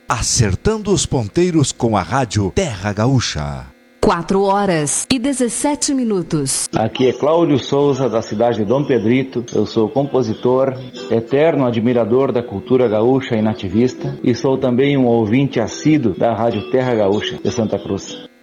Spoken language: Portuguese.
Acertando os ponteiros com a Rádio Terra Gaúcha. 4h17. Aqui é Cláudio Souza, da cidade de Dom Pedrito. Eu sou compositor, eterno admirador da cultura gaúcha e nativista, e sou também um ouvinte assíduo da Rádio Terra Gaúcha de Santa Cruz.